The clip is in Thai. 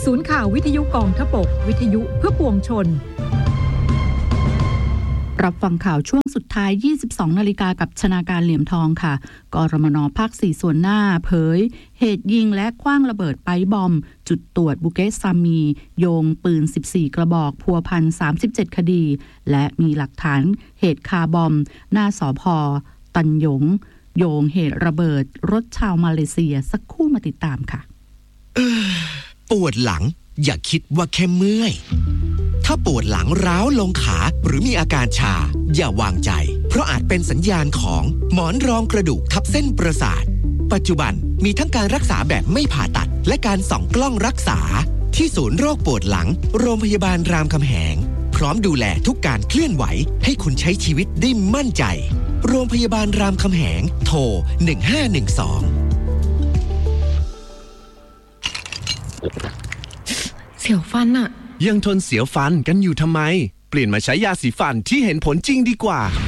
ศูนย์ข่าววิทยุกองทพบกวิทยุเพื่อปวงชนรับฟังข่าวช่วงสุดท้าย 22 นาฬิกากับชนาการเหลี่ยมทองค่ะกรมน.ภาค 4 ส่วนหน้าเผยเหตุยิงและขว้างระเบิดไปบอมจุดตรวจบุเกตซามีโยงปืน 14 กระบอกพัวพัน 37 คดีและมีหลักฐานเหตุคาร์บอมหน้าสภ.ตันหยงโยงเหตุระเบิดรถชาวมาเลเซียสักครู่มาติดตามค่ะปวดหลังอย่าคิดว่าแค่เมื่อยถ้าปวดหลังร้าวลงขาหรือมีอาการชาอย่าวางใจเพราะอาจเป็นสัญญาณของหมอนรองกระดูกทับเส้นประสาทปัจจุบันมีทั้งการรักษาแบบไม่ผ่าตัดและการส่องกล้องรักษาที่ศูนย์โรคปวดหลังโรงพยาบาลรามคำแหงพร้อมดูแลทุกการเคลื่อนไหวให้คุณใช้ชีวิตได้มั่นใจโรงพยาบาลรามคำแหงโทร1512 เสียวฟันอะยังทนเสียวฟันกันอยู่ทำไมเปลี่ยนมาใช้ยาสีฟันที่เห็นผลจริงดีกว่า